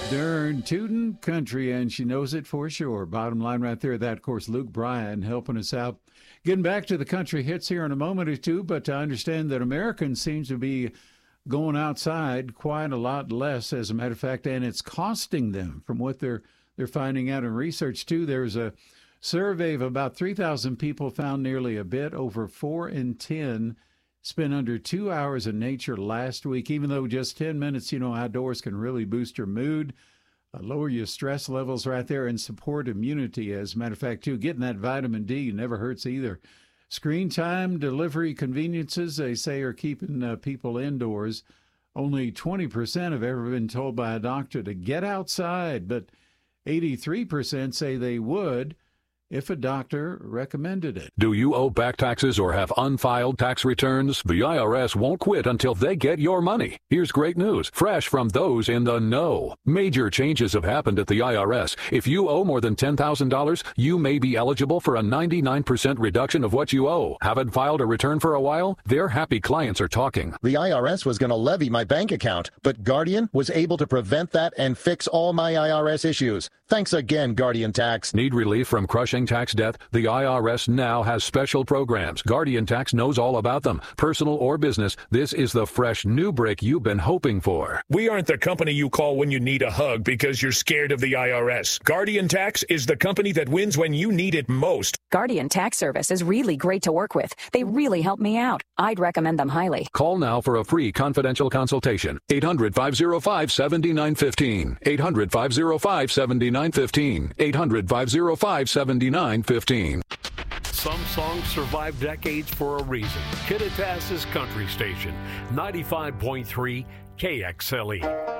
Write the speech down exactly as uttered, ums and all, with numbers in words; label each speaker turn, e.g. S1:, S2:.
S1: Darn tootin' country, and she knows it for sure. Bottom line right there. That, of course, Luke Bryan helping us out. Getting back to the country hits here in a moment or two, but I understand that Americans seem to be going outside quite a lot less, as a matter of fact, and it's costing them from what they're they're finding out in research, too. There's a survey of about three thousand people found nearly a bit over four in ten spent under two hours in nature last week, even though just ten minutes, you know, outdoors can really boost your mood, uh, lower your stress levels right there, and support immunity. As a matter of fact, too, getting that vitamin D never hurts either. Screen time, delivery conveniences, they say, are keeping uh, people indoors. Only twenty percent have ever been told by a doctor to get outside, but eighty-three percent say they would if a doctor recommended it.
S2: Do you owe back taxes or have unfiled tax returns? The I R S won't quit until they get your money. Here's great news, fresh from those in the know. Major changes have happened at the I R S. If you owe more than ten thousand dollars, you may be eligible for a ninety-nine percent reduction of what you owe. Haven't filed a return for a while? Their happy clients are talking.
S3: The I R S was going to levy my bank account, but Guardian was able to prevent that and fix all my I R S issues. Thanks again, Guardian Tax.
S2: Need relief from crushing tax debt? The I R S now has special programs. Guardian Tax knows all about them. Personal or business, this is the fresh new break you've been hoping for.
S4: We aren't the company you call when you need a hug because you're scared of the I R S. Guardian Tax is the company that wins when you need it most.
S5: Guardian Tax Service is really great to work with. They really help me out. I'd recommend them highly.
S2: Call now for a free confidential consultation. eight hundred, five oh five, seven nine one five. eight hundred, five oh five, seven nine one five. eight hundred, five oh five, seven nine one five.
S6: Some songs survive decades for a reason. Kittitas's Country Station, ninety-five point three K X L E.